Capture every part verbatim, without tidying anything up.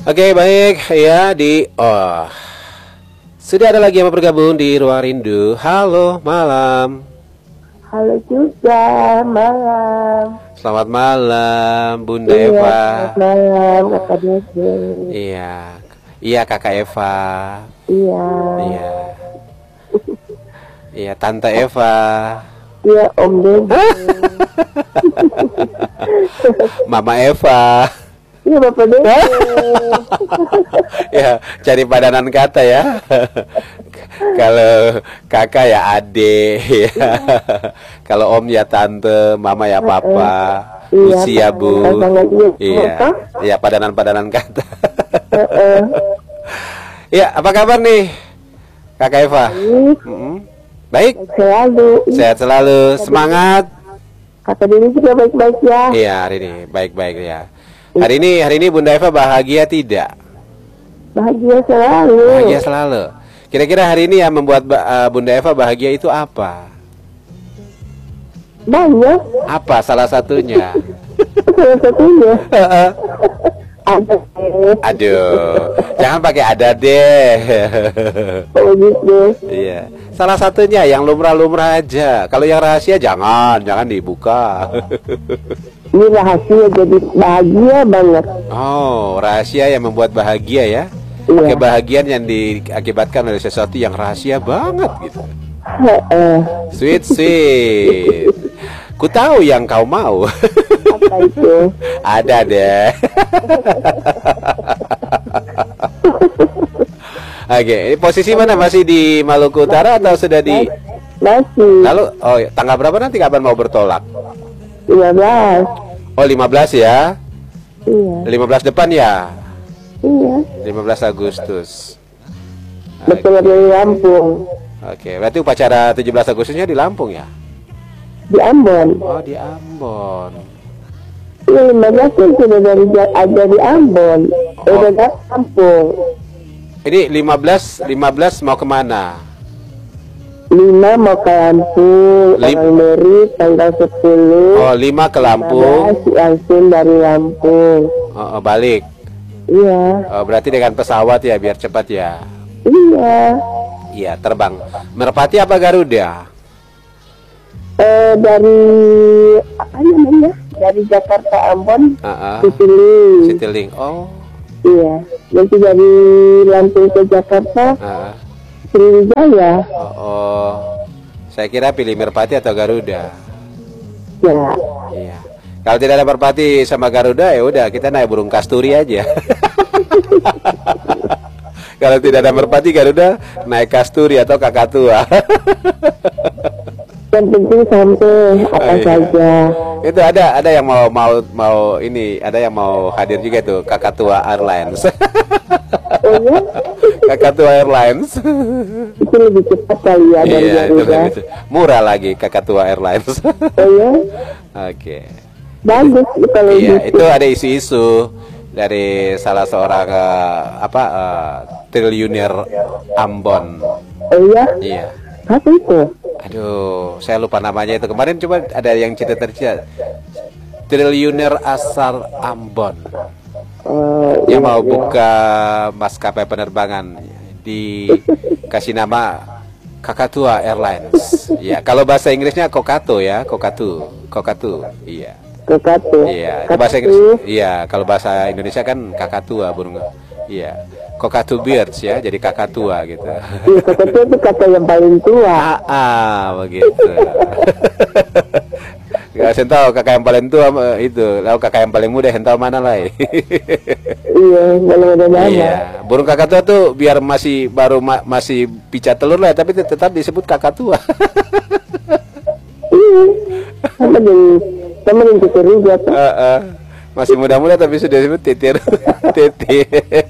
Oke, baik ya di oh. Sudah ada lagi yang mau bergabung di Ruang Rindu. Halo, malam. Halo juga, malam. Selamat malam, Bunda iya, Eva. Selamat malam, Kakak Dede. Iya, iya Kakak Eva. Iya. Iya. Iya, Tante Eva. Iya, Om Dede. Mama Eva. Iya, Bapak Dede. Ya, cari padanan kata ya. Kalau kakak ya ade, ya. Kalau om ya tante, mama ya papa, iya, usia bu, iya, iya padanan-padanan kata. Ya, apa kabar nih, Kakak Eva? Baik, mm-hmm. Baik. Selalu. Sehat selalu, semangat. Kakak Dede juga baik-baik ya. Iya, hari ini baik-baik ya. Hari ini, hari ini Bunda Eva bahagia tidak? Bahagia selalu. Bahagia selalu. Kira-kira hari ini yang membuat uh, Bunda Eva bahagia itu apa? Banyak. Apa salah satunya? Salah satunya. Ada. Aduh, jangan pakai ada deh. Oh gitu. Iya. Salah satunya yang lumrah-lumrah aja. Kalau yang rahasia jangan, jangan dibuka. Ini rahasia jadi bahagia banget. Oh, rahasia yang membuat bahagia ya. Iya. Kebahagiaan yang diakibatkan oleh sesuatu yang rahasia banget gitu. Heeh. Sweet sweet. Ku tahu yang kau mau. Apa itu? Ada deh. Oke, ini posisi mana, masih di Maluku Utara atau sudah di? Masih. Lalu, oh tanggal berapa nanti kapan mau bertolak? lima belas. Oh lima belas ya? Iya. lima belas depan ya? Iya. lima belas Agustus. Betul dari Lampung. Oke, berarti upacara tujuh belas Agustusnya di Lampung ya? Di Ambon. Oh di Ambon. Iya, lima belas kan sudah dari aja di Ambon. Oh. Udah dari Lampung. Ini lima belas, lima belas mau kemana? lima mau ke Lampung, Lim Orang Meri tanggal sepuluh. Oh, lima ke Lampung. Langsung dari Lampung. Oh, oh, balik. Iya. Oh, berarti dengan pesawat ya biar cepat ya. Iya. Iya, terbang. Merpati apa Garuda? Eh dari apa namanya? Dari Jakarta Ambon. Uh-uh. Citiling. Citiling. Oh. Iya. Nanti dari Lampung ke Jakarta. Uh-uh. Sriwijaya. Oh, oh. Saya kira pilih Merpati atau Garuda. Ya. Iya. Kalau tidak ada Merpati sama Garuda ya udah kita naik burung kasturi aja. Kalau tidak ada Merpati Garuda naik kasturi atau Kakatua. Yang penting sampai apa Oh, iya. saja. Itu ada ada yang mau mau mau ini, ada yang mau hadir juga tuh Kakatua Airlines. Oh ya? Kakatua Airlines. Itu lebih cepat kali ya dari Iya, itu Garuda. lebih- murah lagi Kakatua Airlines. Oh ya? Oke. Bagus kalau Iya, gitu. itu ada isu-isu dari salah seorang uh, apa uh, triliuner Ambon. Oh ya? Iya. Apa itu? Aduh, saya lupa namanya itu. Kemarin coba ada yang cerita-cerita triliuner asal Ambon Oh, yang iya, mau iya. buka maskapai penerbangan, dikasih nama Kakatua Airlines. Ya, kalau bahasa Inggrisnya Kokato ya, Kokatu, Kokatu. Iya. Kokatu. Iya, itu bahasa Inggris. Iya, kalau bahasa Indonesia kan Kakatua burung. Iya. Kokatu Birds ya, jadi Kakatua gitu. Iya, Kokatu itu kata yang paling tua. Ah, ah begitu. Gak saya tahu kakak yang paling tua eh, itu, lalu kakak yang paling muda tahu mana lah. Iya, belum ada nama. Iya, burung kakatua tuh biar masih baru ma masih pica telur lah, tapi tetap disebut kakatua. Iya, sama dengan sama dengan titir juga tuh. Uh, uh, masih muda-muda tapi sudah disebut titir, titir.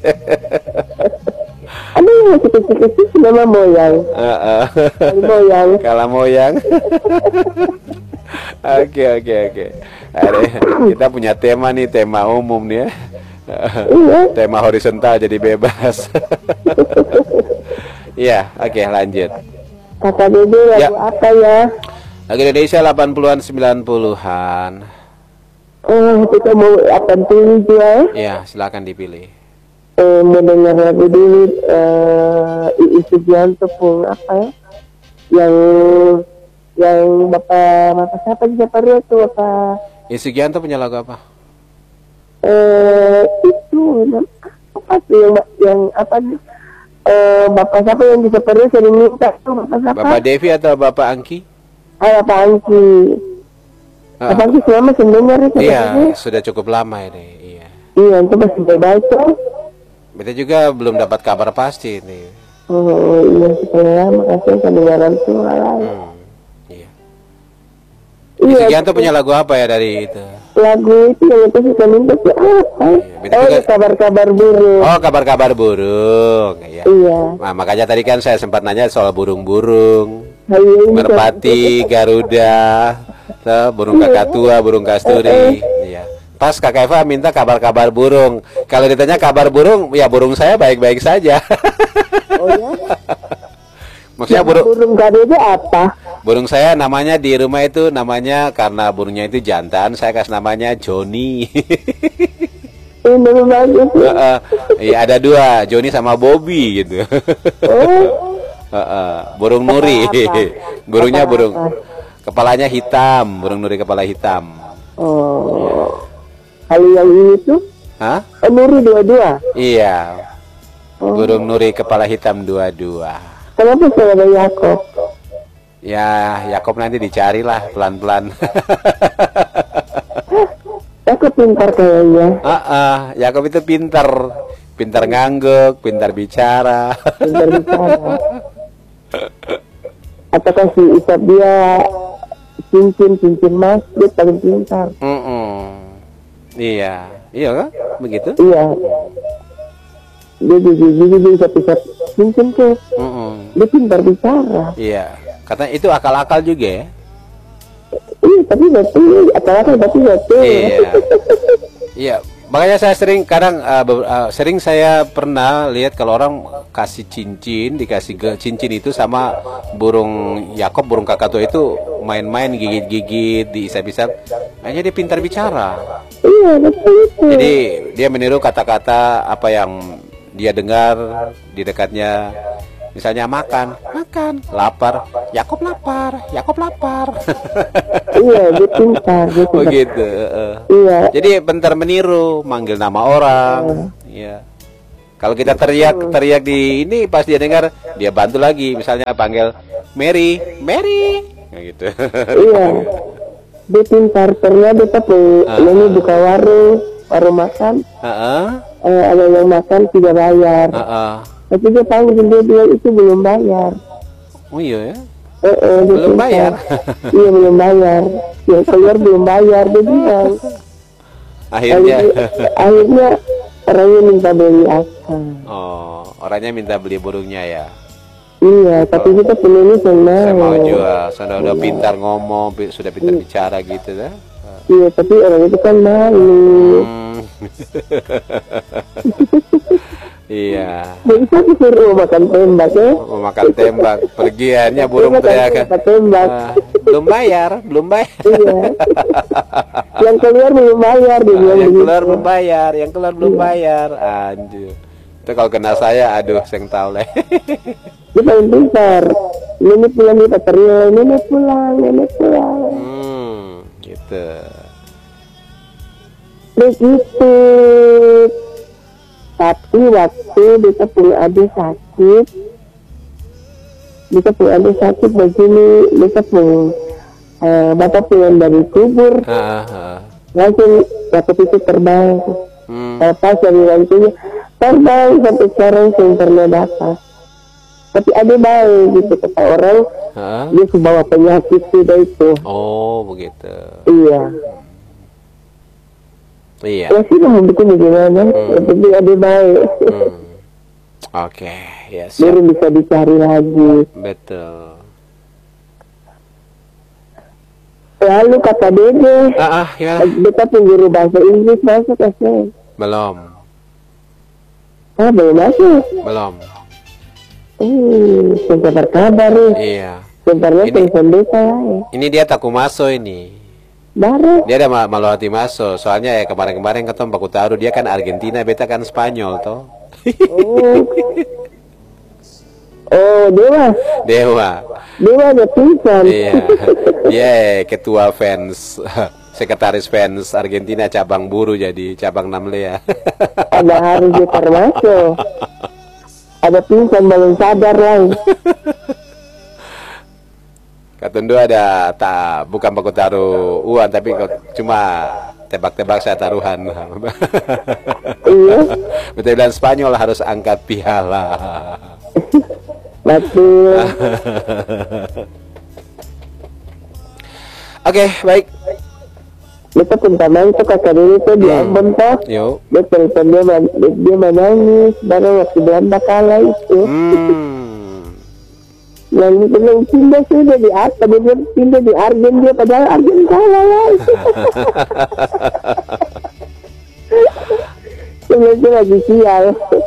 Ada yang masih kecil-kecil nama moyang. Uh, uh. Moyang. Kalah moyang. Oke oke oke. Ada, kita punya tema nih, tema umum nih ya. Iya. Tema horizontal jadi bebas. Iya, oke lanjut. Kakak Dede lagu Ya. apa ya? Lagu Indonesia delapan puluhan sembilan puluhan. Oh, kita mau delapan puluh ya? Ya, silakan dipilih. eh, mau dengar lagu dulu eh, Iis Sugianto pun apa ya? Yang yang bapak bapak siapa di Japaria itu bapak Iis Sugianto punya lagu apa? eh itu nam- apa tuh yang yang apa nih? Eh, bapak siapa yang di Japaria sering minta tuh bapak siapa? Bapak Devi atau Bapak Angki? Ah, bapak Angki. Ah, Bapak Angki selama sebenarnya itu iya, katanya. sudah cukup lama ini. Iya. Iya, itu masih baik tuh. Kita juga belum dapat kabar pasti ini. Oh iya sebenarnya makasih kedengaran suara lain. Hmm, iya. Iya, Sugianto punya lagu apa ya dari itu? lagu itu yang itu suka minta tuh apa? beda Oh, juga- kabar-kabar burung. Oh, kabar-kabar burung. Iya. Iya. Nah, makanya tadi kan saya sempat nanya soal burung-burung. Ayo, ini Merpati, Garuda, tuh, burung kakatua, burung kasturi. Iya. Pas Kak Eva minta kabar-kabar burung. Kalau ditanya kabar burung, ya burung saya baik-baik saja. Oh ya? Maksudnya Nama burung burung garuda apa? burung saya namanya di rumah itu namanya karena burungnya itu jantan, saya kasih namanya Joni. Ini bagus ya. Heeh. Iya, ada dua, Joni sama Bobby gitu. Oh, Heeh. Burung nuri. Apa-apa? Burungnya Apa-apa? burung kepalanya hitam, burung nuri kepala hitam. oh. Kalau yang ini tuh, Hah? oh, Nuri dua-dua. Iya. Oh. Burung nuri kepala hitam dua-dua. Kenapa saya ada Yakob? Ya, Yakob nanti dicarilah pelan-pelan. Yakob pintar kayaknya. Heeh, Yakob itu pintar. Pintar ngangguk, pintar bicara. Pintar bicara. Atau kasih isap dia cincin cincin mas dia paling pintar. Mm-mm. Iya, iya kan? Begitu? Iya. Dia juga juga bisa isap cincin tuh. Mm-mm. Dia pintar bicara. Iya, katanya itu akal-akal juga ya. Iya tapi betul. Akal-akal tapi betul. Iya, iya. Makanya saya sering kadang uh, be- uh, sering saya pernah lihat kalau orang kasih cincin, dikasih ke cincin itu sama burung Yakob, burung kakatua itu main-main gigit-gigit, diisap-isap. Akhirnya dia pintar bicara. Iya betul itu. Jadi dia meniru kata-kata apa yang dia dengar di dekatnya. Misalnya makan, makan, lapar, Yakob lapar, Yakob lapar. Iya dia pintar. Dia Oh pintar. gitu. heeh. Iya. Jadi bentar meniru, manggil nama orang. Iya. Kalau kita teriak teriak di ini pas dia dengar, dia bantu lagi. Misalnya panggil Mary, Mary, kayak gitu. Iya. Dia pintar. Pernah dia tapi ini buka warung, warung makan. Heeh. Eh, ada yang makan tidak bayar. Heeh. Tapi dia panggil dia bilang itu belum bayar. Oh iya ya. Eh, eh, dia Belum pintar. bayar. Iya belum bayar. Yang keluar belum bayar dia bilang. Akhirnya. Akhirnya, akhirnya orangnya minta beli akal. Oh, orangnya minta beli burungnya ya. Iya, tapi kita punya ini senang. Saya mau jual. Sudah udah pintar ngomong, pi- sudah pintar bicara gitu dah. Iya, tapi orang itu kan malu. Hmm. Iya. Jadi saya disuruh makan tembak ya. Mau makan tembak, pergiannya burung Dia makan teriakan. tembak, tembak. Ah, belum bayar, belum bayar. Iya. Yang keluar belum bayar dia Ah, bilang yang begitu. keluar belum bayar, yang keluar belum bayar. Anjir. Itu kalau kena saya, aduh, saya tahu lah. Dia paling pintar. Nenek pulang kita teriak, nenek pulang, nenek pulang. Hmm, gitu. Begitu. Tapi waktu kita punya adik sakit, kita punya adik sakit begini, kita punya eh, bapak pulang dari kubur, Ah, ah. langsung waktu itu terbang. Hmm. Lepas dari rantingnya, terbang sampai sekarang saya pernah dapat. Tapi ada baik gitu kata orang, Ah. dia kebawa penyakit sudah itu. Oh, begitu. Iya. Iya. Ya sih mau bikin gimana, tapi ada baik. Hmm. Oke, ya Baru siap. bisa dicari lagi. Betul. Lalu kata Dede, Ah, ah, gimana? kita pengguru bahasa Inggris masuk S D. Belum, Ah, belum masuk. belum. Hmm, kabar kabar nih. Iya. Sebenarnya Ini- telepon desa ya. Ini dia Takumaso ini. Baru. Dia ada ma- malu hati maso. Soalnya ya kemarin-kemarin ketemu Pak Utaru, dia kan Argentina, beta kan Spanyol toh. Oh, oh Dewa. Dewa. Dewa ada pingsan. Iya. Dia ketua fans, sekretaris fans Argentina cabang buru jadi cabang Namlea. Ada harus termasuk. Ada pingsan belum sadar lah. Katundu ada tak bukan baku taruh uang tapi cuma tebak-tebak saya taruhan. Iya. Betul bilang Spanyol harus angkat piala. Betul. Oke, baik. Kita pun taman itu kakak diri tuh di Ambon toh. Yuk. Dia telepon dia, man- dia menangis baru waktu Belanda kalah itu. Hmm. Yang itu bilang pindah sudah di apa dia bilang pindah di Argen dia padahal Argen kalah lah. Cuma itu lagi sial.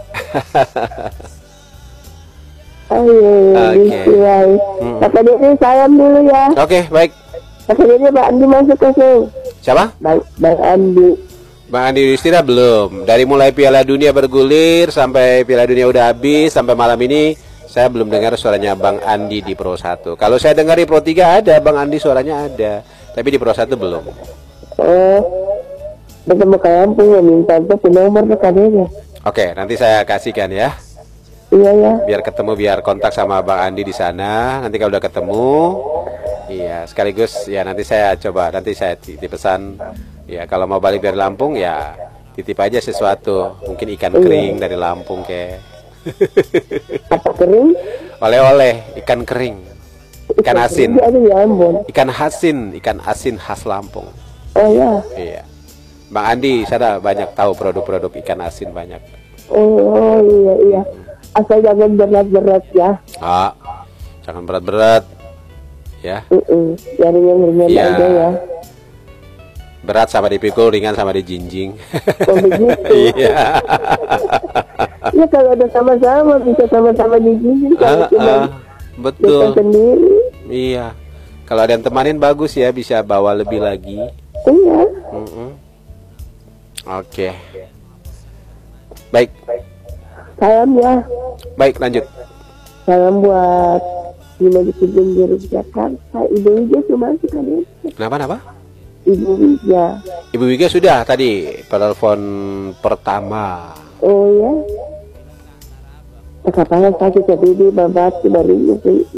Ayo, lagi Oke. sial. Kakak diri sayang dulu ya. Oke, baik. Kakak diri Pak Andi masuk ke sini. Siapa? Bang, Bang Andi. Bang Andi Yudhistira belum. Dari mulai Piala Dunia bergulir sampai Piala Dunia udah habis sampai malam ini saya belum dengar suaranya Bang Andi di Pro satu. Kalau saya dengar di Pro tiga ada, Bang Andi suaranya ada. Tapi di Pro satu belum. Oh, bertemu ke Lampung ya minta tuh nomor kakaknya. Oke, nanti saya kasihkan ya. Iya ya. Biar ketemu, biar kontak sama Bang Andi di sana. Nanti kalau udah ketemu, iya sekaligus ya nanti saya coba, nanti saya titip pesan. Ya kalau mau balik dari Lampung ya titip aja sesuatu. Mungkin ikan kering dari Lampung kayak. Apa kering? Oleh-oleh ikan kering, ikan asin, Dia ada di Ambon. ikan asin, ikan asin khas Lampung. Oh ya. Iya. Bang Andi, saya banyak tahu produk-produk ikan asin banyak. Oh iya iya. Asal jangan berat-berat ya. Ah, jangan berat-berat, ya. Uh-uh. Yang ringan-ringan Iya. aja ya. Berat sama dipikul, ringan sama dijinjing. Oh begitu. Iya. Ya kalau ada sama-sama bisa sama-sama dijinjing. Kalau Ah, cuma ah, kita betul. sendiri. Iya. Kalau ada yang temanin bagus ya, bisa bawa lebih lagi. Iya. Mm-mm. Oke. Baik, Salam ya. baik lanjut. Salam buat Lima di pinggir Jakarta. Ibu Wija cuma masuk kan ya? Kenapa, kenapa? Ibu Wija. Ibu Wiga sudah tadi telepon pertama. Oh ya. Kepala sakit jadi di babat baru